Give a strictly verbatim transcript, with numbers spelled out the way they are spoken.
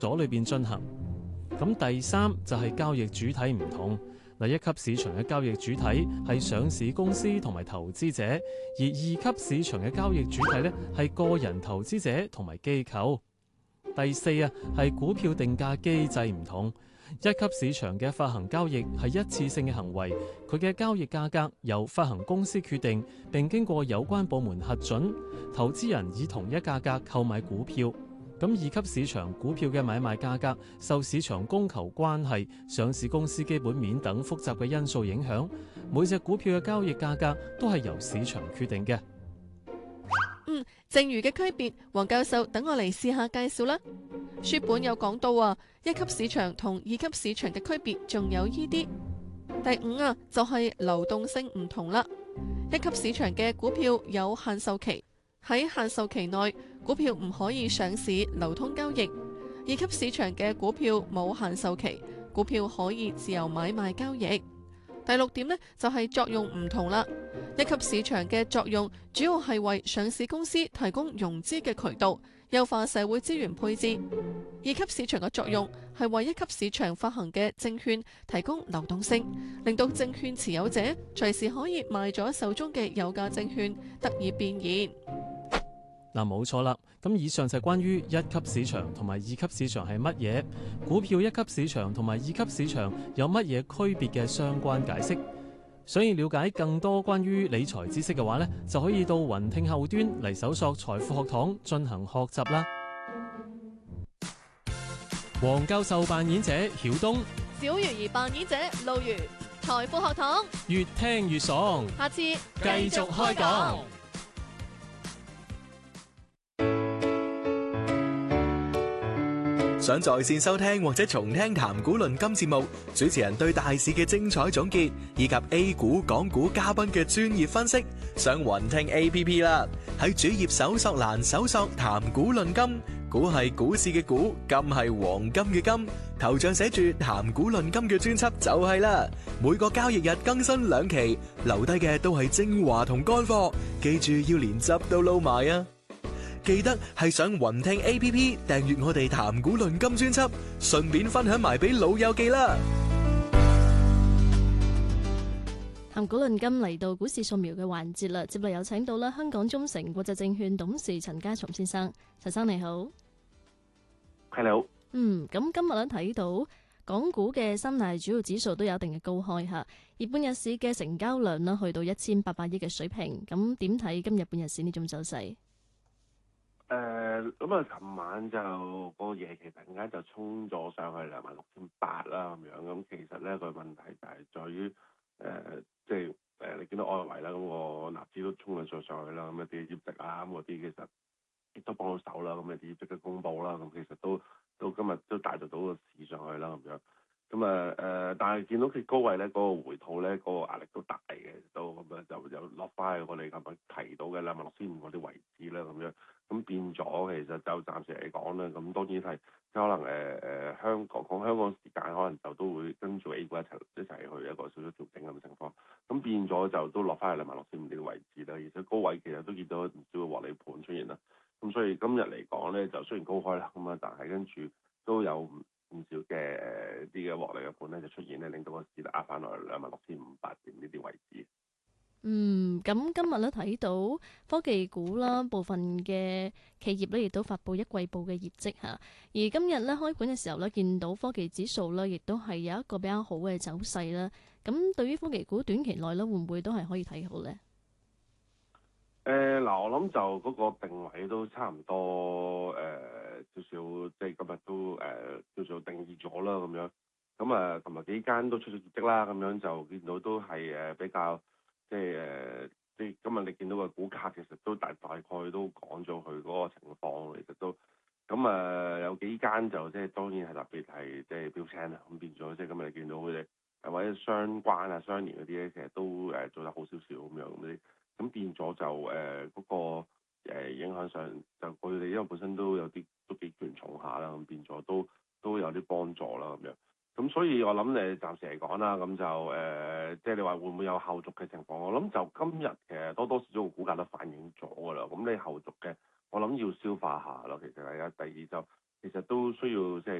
所裏邊進行。咁第三就係交易主體唔同。嗱，一級市場嘅交易主體係上市公司同埋投資者，而二級市場嘅交易主體咧係個人投資者同埋機構。第四啊係股票定價機制唔同。一級市場嘅發行交易係一次性嘅行為，佢嘅交易價格由發行公司決定，並經過有關部門核准，投資人以同一價格購買股票。咁二級市場股票嘅買賣價格受市場供求關係、上市公司基本面等複雜嘅因素影響，每隻股票嘅交易價格都係由市場決定嘅。 嗯，剩餘嘅區別，黃教授等我嚟試下介紹啦。書本有講到啊，一級市場同二級市場嘅區別仲有依啲。第五啊，就係流動性唔同啦。一級市場嘅股票有限售期，喺限售期內，股票唔可以上市流通交易。二級市場嘅股票冇限售期，股票可以自由買賣交易。第六點呢，就係作用唔同啦。一級市場嘅作用主要係為上市公司提供融資嘅渠道，優化社會資源配置。二級市場嘅作用係為一級市場發行嘅證券提供流動性，令到證券持有者隨時可以賣咗手中嘅有價證券，得以變現。 嗱，冇錯啦。咁以上就係關於一級市場同埋二級市場係乜嘢，股票一級市場同埋二級市場有乜嘢區別嘅相關解釋。想要了解更多關於理財知識嘅話呢，就可以到雲聽後端嚟搜索財富學堂進行學習啦。黃教授扮演者曉東， 小魚兒扮演者路如，財富學堂越聽越爽， 下次繼繼續開講。 想在線收聽或者重聽談股論金節目，主持人對大市嘅精彩總結，以及 A 股、港股嘉賓嘅專業分析，上雲聽 A P P 啦。喺主頁搜索欄搜索談股論金，股係股市嘅股，金係黃金嘅金，頭像寫住談股論金嘅專輯就係啦。每個交易日更新兩期，留低嘅都係精華同乾貨，記住要連汁都撈埋啊！記得係上雲聽 A P P 訂閱我哋談股論金專輯，順便分享埋俾老友記啦。 談股論金嚟到股市掃描嘅環節啦，接嚟有請到啦香港中誠國際證券董事陳家松先生，陳生你好。 係你好。 嗯，咁今日咧睇到港股嘅三大主要指數都有一定嘅高開吓，而半日市嘅成交量呢去到一千八百億嘅水平，咁點睇今日半日市呢種走勢？ 誒咁啊！琴晚就個夜期突然間就衝咗上去兩萬六千八啦，咁樣咁其實咧個問題就係在於誒、呃，即係誒、呃、你見到外圍啦，咁、那個納指都衝咗上上去啦，咁一啲業績啊，咁嗰啲其實亦都幫到手啦，咁一啲業績嘅公佈啦，咁其實都都今日都帶動到個市上去啦，咁樣咁啊誒，但係見到佢高位咧，嗰、那個回吐咧，嗰、那個壓力都大嘅，都咁樣就有落翻去我哋咁樣提到嘅兩萬六千五嗰啲位置啦，咁樣。咁變咗，其實就暫時嚟講咧，咁當然係可能誒誒、呃、香港講香港時間，可能就都會跟住 A 股一齊一齊去一個少少調整咁嘅情況。咁變咗就都落翻去兩萬六千五呢個位置啦，而且高位其實都見到唔少嘅獲利盤出現啦。咁所以今日嚟講咧，就雖然高開啦，咁啊，但係跟住都有唔少嘅誒啲嘅獲利嘅盤咧就出現咧，令到個市壓翻落嚟兩萬六千五百點呢啲位置。 嗯，咁今日咧睇到科技股啦，部分嘅企業咧亦都發布一季報嘅業績吓。而今日咧開盤嘅時候咧，見到科技指數咧，亦都係有一個比較好嘅走勢啦。咁對於科技股短期內咧，會唔會都係可以睇好咧？ 誒嗱、呃，我諗就嗰個定位都差唔多誒、呃，少少即係今日都誒、呃、叫做定義咗啦咁樣。咁啊，同埋幾間都出咗業績啦，咁樣就見到都係誒比較。即係誒，即係今日你見到個股價其實都大大概都講咗佢嗰個情況，其實都咁誒、呃、有幾間就即係當然係特別係即係標青啦，咁變咗即係今日你見到佢哋誒或者相關啊相連嗰啲咧，其實都誒做得好少少咁樣咁啲，咁變咗就誒嗰、呃那個、呃、影響上就佢哋因為本身都有啲都幾權重下啦，咁變咗都都有啲幫助啦咁樣。咁所以我諗誒暫時嚟講啦，咁就誒、呃、即係你話會唔會有後續嘅情況？我諗就今日其實多多少少個股價都反映咗㗎啦。咁你後續嘅我諗要消化下咯。其實係啊，第二就其實其實都需要即係